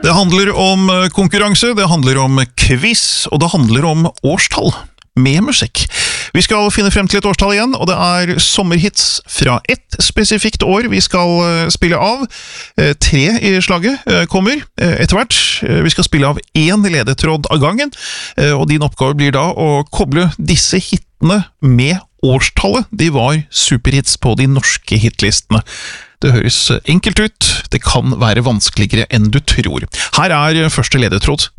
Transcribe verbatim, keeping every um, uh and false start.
Det handler om konkurranse, det handler om quiz, og det handler om årstall med musikk. Vi skal finne frem til et årstall igjen, og det er sommerhits fra ett spesifikt år vi skal spille av. Tre i slaget kommer etter hvert. Vi skal spille av én ledetråd av gangen, og din oppgave blir da å koble disse hitene med årstallet. De var superhits på de norske hitlistene. Det høres enkelt ut, det kan være vanskeligere enn du tror. Her er første ledetråd.